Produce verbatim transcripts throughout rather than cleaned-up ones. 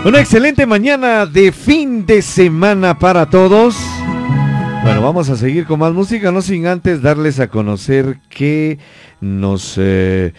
Una excelente mañana de fin de semana para todos. Bueno, vamos a seguir con más música, no sin antes darles a conocer que nos eh,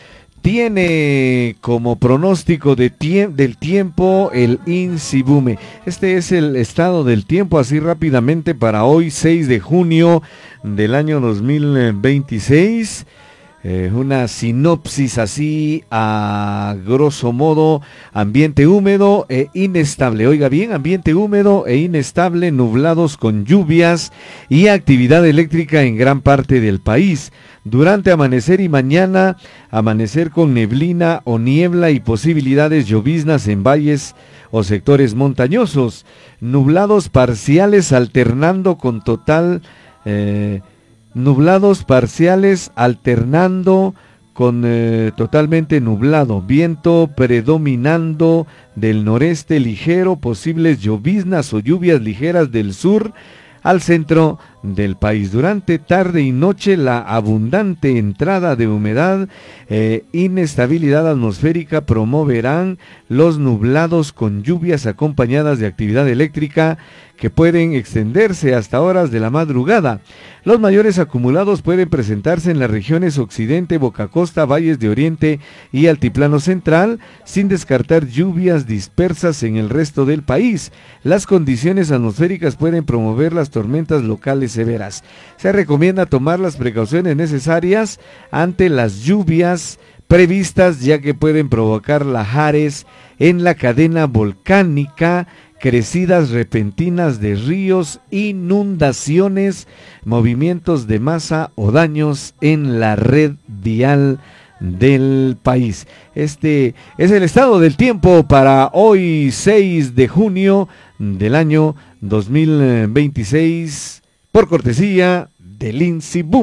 tiene como pronóstico de tie- del tiempo el INSIBUME. Este es el estado del tiempo así rápidamente para hoy, seis de junio del año dos mil veintiséis. Eh, una sinopsis así a grosso modo: ambiente húmedo e inestable. Oiga bien, ambiente húmedo e inestable, nublados con lluvias y actividad eléctrica en gran parte del país. Durante amanecer y mañana, amanecer con neblina o niebla y posibilidades lloviznas en valles o sectores montañosos. Nublados parciales alternando con total... Eh, Nublados parciales alternando con eh, totalmente nublado, viento predominando del noreste ligero, posibles lloviznas o lluvias ligeras del sur al centro del país. Durante tarde y noche, la abundante entrada de humedad e eh, inestabilidad atmosférica promoverán los nublados con lluvias acompañadas de actividad eléctrica que pueden extenderse hasta horas de la madrugada. Los mayores acumulados pueden presentarse en las regiones occidente, Boca Costa, valles de oriente y altiplano central, sin descartar lluvias dispersas en el resto del país. Las condiciones atmosféricas pueden promover las tormentas locales severas. Se recomienda tomar las precauciones necesarias ante las lluvias previstas, ya que pueden provocar lahares en la cadena volcánica, crecidas repentinas de ríos, inundaciones, movimientos de masa o daños en la red vial del país. Este es el estado del tiempo para hoy, seis de junio del año dos mil veintiséis, por cortesía del INSIBUME.